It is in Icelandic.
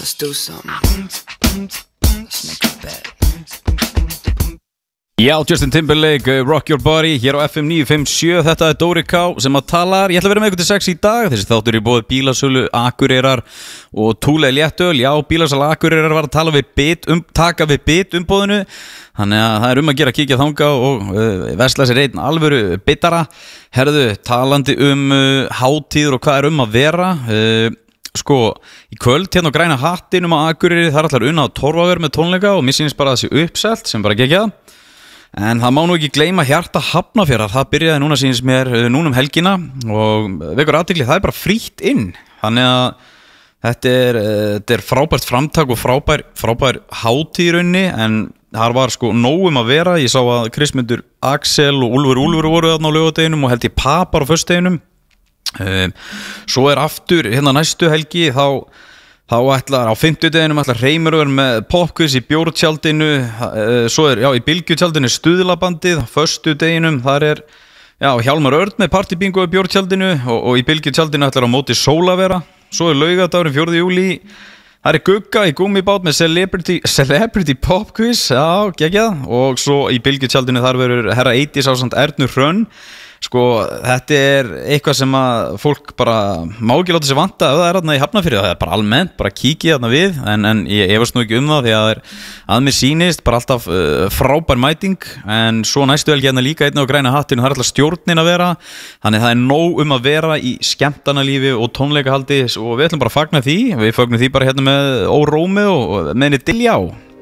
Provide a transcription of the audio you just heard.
Let's do something. Let's make a bet. Já, Justin Timberlake, Rock Your Body, hér á FM 957, þetta er Dóri K sem að talar. Ég ætla að vera með ykkur til 6 í dag, þessi þáttur í boði bílasölu, Akureyrar og Túleið léttöl. Já, bílasala Akureyrar var að tala við taka við bit umbóðinu, þannig að það er að gera að kíkja þanga og versla sér einn alvöru bitara. Herðu, talandi hátíður og hvað er að vera, sko, í kvöld hérna á Græna hattinum á Akureyri, það er allar á Torfaver með tónleika og mér sýnist bara að það sé uppselt sem bara geggjað. En það má nú ekki gleyma Hjarta Hafnarfjarðar, það byrjaði núna sýnist mér núna helgina og vekur athygli, það er bara frítt inn. Þannig að þetta er frábært framtak og frábær hátíðrunni, en það var sko nóg að vera. Ég sá að Kristmundur Axel og Úlfur voru þarna á laugardeginum og held ég Papar á föstudeginum. Svo er aftur hérna næstu helgi, þá ætlar á fimmtudeginum Hreimur að vera með popquiz í bjórtjaldinu, svo er í bylgjutjaldinu stuðlabandið, á föstudeginum þar er Hjálmar Örn með partybingo í bjórtjaldinu og í bylgjutjaldinu ætlar á móti Sól að vera. Svo er laugardagurinn 4. júlí, það er Gugga í gúmmibát með celebrity popquiz, já, geggjað, og svo í bylgjutjaldinu þar verður herra Eydís ásamt Ernu Hrönn. Sko, þetta er eitthvað sem að fólk bara má ekki láta sig vanta ef það er þarna í Hafnarfirði, það er bara almennt, bara kíkja þarna við, en ég efast nú ekki það því að mér sýnist bara alltaf frábær mæting, en svo næstu helgi hérna líka einn á Græna hattinu, það er alltaf stjórnin að vera, þannig það er nóg að vera í skemmtanalífi og tónleikahaldi og við ætlum bara að fagna því, við fagnum því bara hérna með Órómi og með henni Diljá.